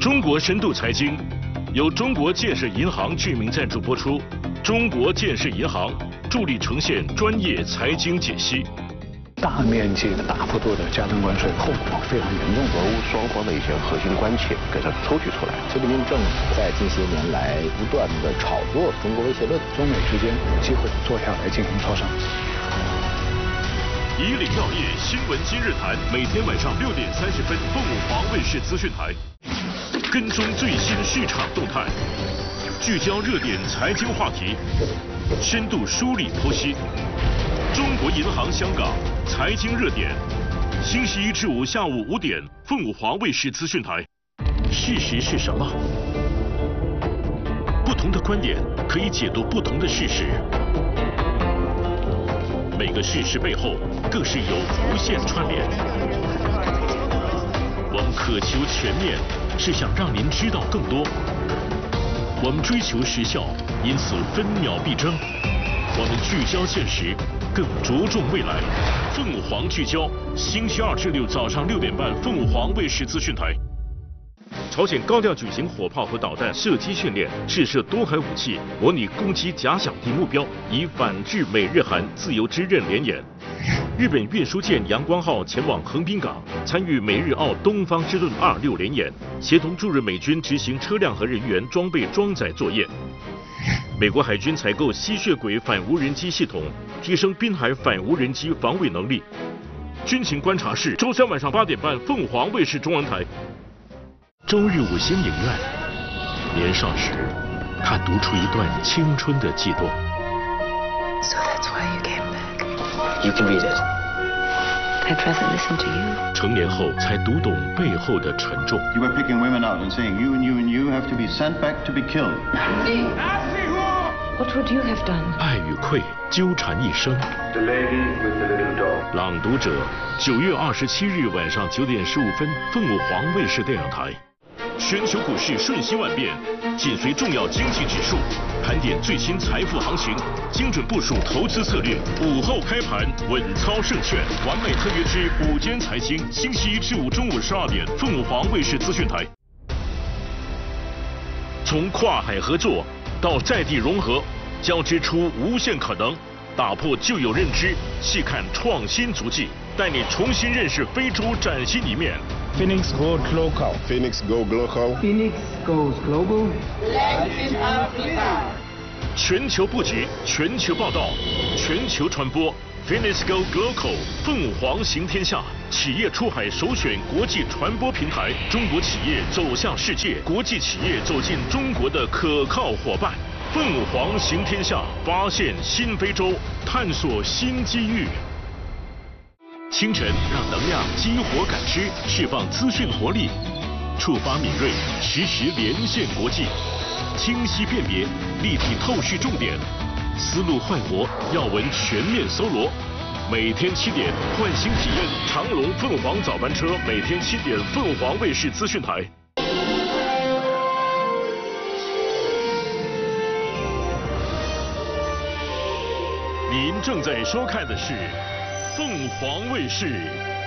中国深度财经由中国建设银行居民赞助播出。中国建设银行助力呈现专业财经解析。 大面积的、大幅度的加征关税，后果非常严重。 俄乌双方的一些核心关切给它抽取出来。 习近平政府在近些年来不断的炒作中国威胁论， 中美之间有机会坐下来进行磋商。 以领要业新闻今日谈，每天晚上6点30分，凤舞华卫视资讯台，跟踪最新市场动态，聚焦热点财经话题，深度梳理剖析。中国银行香港财经热点，星期一至五下午5点，凤舞华卫视资讯台。事实是什么？不同的观点可以解读不同的事实。每个事实背后更是有无限串联。我们渴求全面，是想让您知道更多。我们追求时效，因此分秒必争。我们聚焦现实，更着重未来。凤凰聚焦，星期2至6早上6点半，凤凰卫视资讯台。朝鲜高调举行火炮和导弹射击训练，试射多海武器，模拟攻击假想敌目标，以反制美日韩自由之刃联演。日本运输舰阳光号前往横滨港，参与美日澳东方之盾26联演，协同驻日美军执行车辆和人员装备装载作业。美国海军采购吸血鬼反无人机系统，提升滨海反无人机防卫能力。军情观察室，周3晚上8点半，凤凰卫视中文台。周日5星影院，年少时，他读出一段青春的悸动。 So that's why you came back. You can read it. I'd rather listen to you. 成年后才读懂背后的沉重。 You were picking women out and saying you and you and you have to be sent back to be killed. What would you have done? 爱与愧纠缠一生。 The lady with the little dog. 朗读者，9月27日晚上9点15分，凤舞华卫视电影台。全球股市瞬息万变，紧随重要经济指数，盘点最新财富行情，精准部署投资策略。午后开盘，稳操胜券，完美特约之午间财经，星期1至5中午12点，凤舞华卫视资讯台。从跨海合作到在地融合，交织出无限可能，打破旧有认知，细看创新足迹，带你重新认识非洲崭新一面。 Phoenix goes local. Phoenix go local. Phoenix goes global. Let's Africa. 全球布局，全球报道，全球传播。Phoenix Go Global， 凤凰行天下，企业出海首选国际传播平台，中国企业走向世界，国际企业走进中国的可靠伙伴。凤凰行天下，发现新非洲，探索新机遇。清晨让能量激活感知，释放资讯活力，触发敏锐，实时连线国际，清晰辨别，立体透视重点，思路焕活，要闻全面搜罗。每天7点，唤醒体验长龙凤凰早班车，每天7点，凤凰卫视资讯台。您正在收看的是凤凰卫视